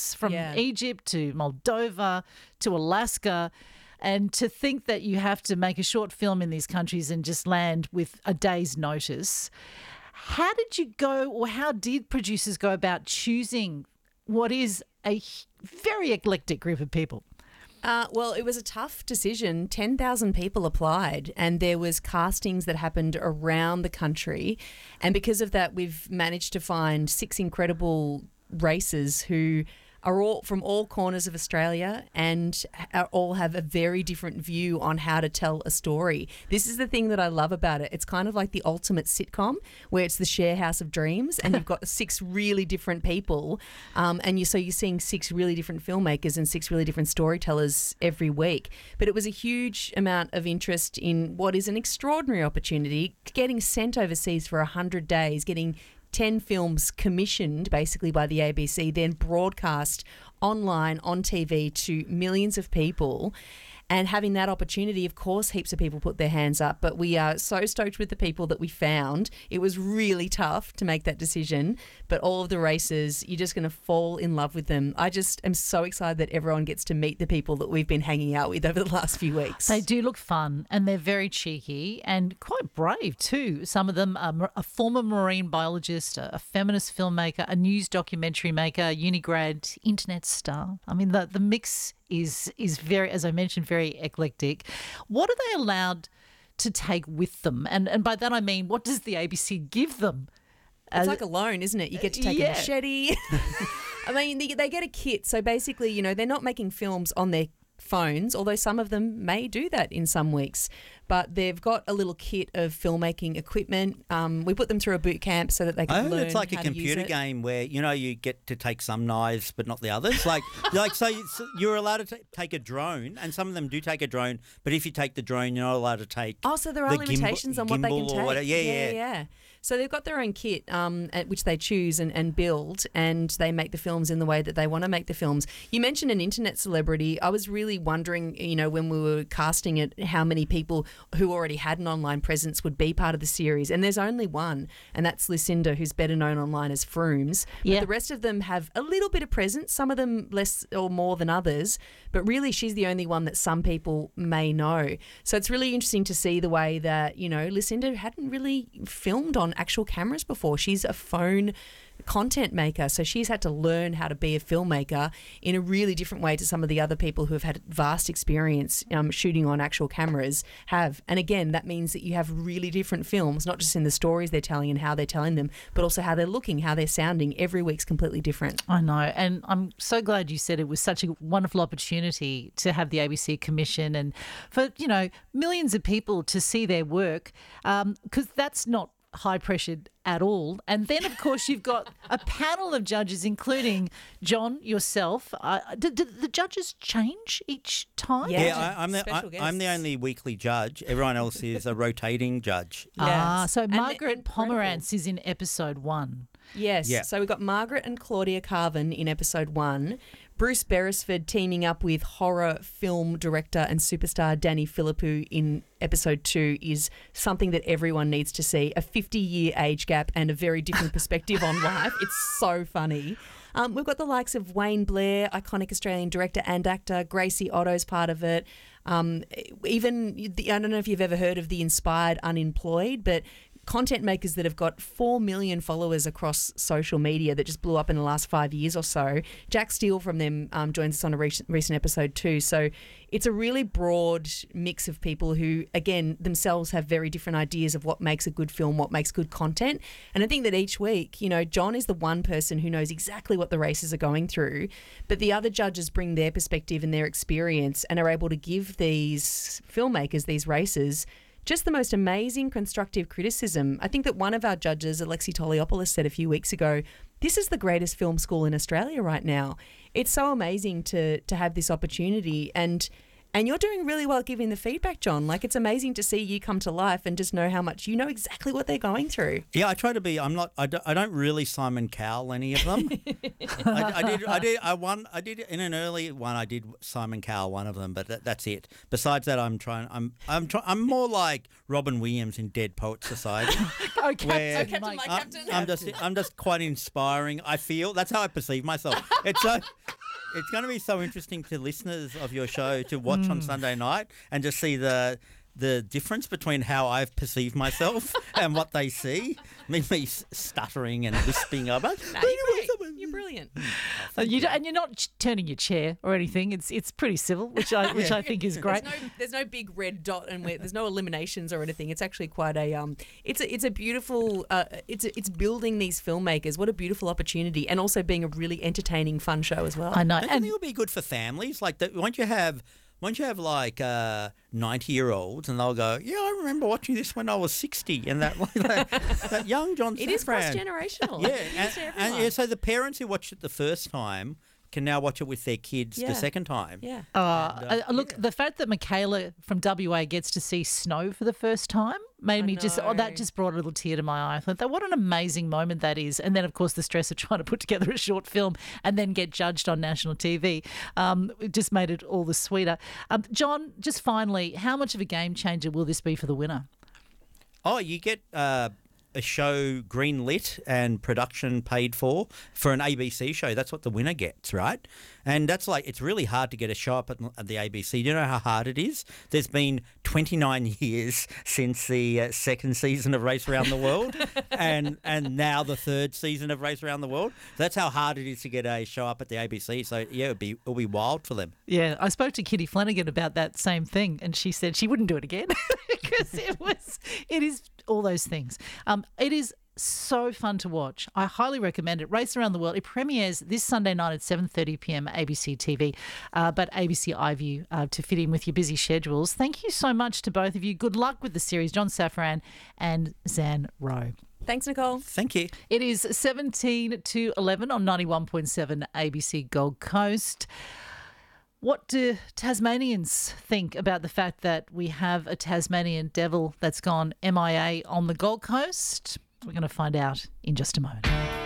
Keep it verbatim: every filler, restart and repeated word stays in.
countries, from Yeah. Egypt to Moldova to Alaska. And to think that you have to make a short film in these countries and just land with a day's notice. How did you go, or how did producers go about choosing what is a very eclectic group of people? Uh, well, it was a tough decision. ten thousand people applied, and there was castings that happened around the country. And because of that, we've managed to find six incredible racers who are all from all corners of Australia and are, all have a very different view on how to tell a story. This is the thing that I love about it. It's kind of like the ultimate sitcom where it's the share house of dreams and you've got six really different people um, and you so you're seeing six really different filmmakers and six really different storytellers every week. But it was a huge amount of interest in what is an extraordinary opportunity, getting sent overseas for one hundred days, getting ten films commissioned basically by the A B C, then broadcast online on T V to millions of people. And having that opportunity, of course, heaps of people put their hands up. But we are so stoked with the people that we found. It was really tough to make that decision. But all of the races, you're just going to fall in love with them. I just am so excited that everyone gets to meet the people that we've been hanging out with over the last few weeks. They do look fun and they're very cheeky and quite brave too. Some of them are a former marine biologist, a feminist filmmaker, a news documentary maker, uni grad, internet star. I mean, the, the mix is is very, as I mentioned, very eclectic. What are they allowed to take with them? And and by that I mean, what does the A B C give them? It's like a loan, isn't it? You get to take yeah. a machete. I mean, they, they get a kit. So basically, you know, they're not making films on their phones, although some of them may do that in some weeks. But they've got a little kit of filmmaking equipment. Um, we put them through a boot camp so that they I can heard learn it's like a how to use computer it. game where, you know, you get to take some knives but not the others. Like, like so, you, so you're allowed to t- take a drone, and some of them do take a drone, but if you take the drone, you're not allowed to take Oh, so there are the limitations gimbal, on what they can gimbal or take. whatever. Yeah, yeah, yeah. yeah. So they've got their own kit, um, at which they choose and, and build, and they make the films in the way that they want to make the films. You mentioned an internet celebrity. I was really wondering, you know, when we were casting it, how many people who already had an online presence would be part of the series. And there's only one, and that's Lucinda, who's better known online as Frooms. But Yeah. the rest of them have a little bit of presence, some of them less or more than others. But really, she's the only one that some people may know. So it's really interesting to see the way that, you know, Lucinda hadn't really filmed on actual cameras before. She's a phone content maker, so she's had to learn how to be a filmmaker in a really different way to some of the other people who have had vast experience um, shooting on actual cameras have. And again, that means that you have really different films, not just in the stories they're telling and how they're telling them, but also how they're looking, how they're sounding. Every week's completely different. I know, and I'm so glad you said it was such a wonderful opportunity to have the A B C commission and for, you know, millions of people to see their work, because that's not high pressured at all. And then, of course, you've got a panel of judges, including John, yourself. Uh, did, did the judges change each time? Yeah. Yeah, I, I'm the Special I, I'm the guests. only weekly judge. Everyone else is a rotating judge. Ah, Yes. so And Margaret incredible. Pomerantz is in episode one. Yes. Yeah. So we've got Margaret and Claudia Carvin in episode one. Bruce Beresford teaming up with horror film director and superstar Danny Philippou in episode two is something that everyone needs to see. A fifty-year age gap and a very different perspective on life. It's so funny. Um, we've got the likes of Wayne Blair, iconic Australian director and actor. Gracie Otto's part of it. Um, even, the, I don't know if you've ever heard of the Inspired Unemployed, but content makers that have got four million followers across social media that just blew up in the last five years or so. Jack Steele from them um, joins us on a recent, recent episode too. So it's a really broad mix of people who, again, themselves have very different ideas of what makes a good film, what makes good content. And I think that each week, you know, John is the one person who knows exactly what the races are going through, but the other judges bring their perspective and their experience and are able to give these filmmakers, these races, just the most amazing constructive criticism. I think that one of our judges, Alexi Toliopoulos, said a few weeks ago, this is the greatest film school in Australia right now. It's so amazing to to have this opportunity, and and you're doing really well giving the feedback, John. Like, it's amazing to see you come to life and just know how much you know exactly what they're going through. Yeah, I try to be. I'm not. I don't, I don't really Simon Cowell any of them. I, I did. I did. I won. I did in an early one. I did Simon Cowell one of them, but that, that's it. Besides that, I'm trying. I'm. I'm. Try, I'm more like Robin Williams in Dead Poet Society. Oh, Captain, Where- Oh, Captain, my Mike. I'm, Captain. I'm just. I'm just quite inspiring. I feel that's how I perceive myself. It's so. it's going to be so interesting to listeners of your show to watch on Sunday night and just see the the difference between how I've perceived myself and what they see. Me, me stuttering and lisping about. No, you're great. You're brilliant. Uh, you don't, and you're not ch- turning your chair or anything. It's it's pretty civil, which I which I think is great. There's no, there's no big red dot and where, there's no eliminations or anything. It's actually quite a um. It's a it's a beautiful. Uh, it's a, it's building these filmmakers. What a beautiful opportunity, and also being a really entertaining, fun show as well. I know, Don't you and think it would be good for families? Like, that, won't you have... Won't you have like uh, ninety-year-olds and they'll go, yeah, I remember watching this when I was sixty, and that like, that, that young John It is Safran. cross-generational. Yeah, It is and, to and everyone. yeah, so the parents who watched it the first time can now watch it with their kids Yeah. the second time. Yeah. Uh, And, uh, uh, look, the fact that Michaela from W A gets to see snow for the first time made I me just, oh, that know. just brought a little tear to my eye. I thought, that what an amazing moment that is. And then, of course, the stress of trying to put together a short film and then get judged on national T V um, it just made it all the sweeter. Um, John, just finally, how much of a game changer will this be for the winner? Oh, you get uh, a show green lit and production paid for for an A B C show. That's what the winner gets, right? And that's like, it's really hard to get a show up at, at the A B C. Do you know how hard it is? There's been twenty-nine years since the uh, second season of Race Around the World and and now the third season of Race Around the World. That's how hard it is to get a show up at the A B C. So, yeah, it'll be, it'll be wild for them. Yeah, I spoke to Kitty Flanagan about that same thing, and she said she wouldn't do it again because it was, it is all those things. Um, it is so fun to watch. I highly recommend it. Race Around the World. It premieres this Sunday night at seven thirty p.m. A B C T V, uh, but A B C iView uh, to fit in with your busy schedules. Thank you so much to both of you. Good luck with the series, John Safran and Zan Rowe. Thanks, Nicole. Thank you. It is seventeen to eleven on ninety-one point seven A B C Gold Coast. What do Tasmanians think about the fact that we have a Tasmanian devil that's gone M I A on the Gold Coast? We're going to find out in just a moment.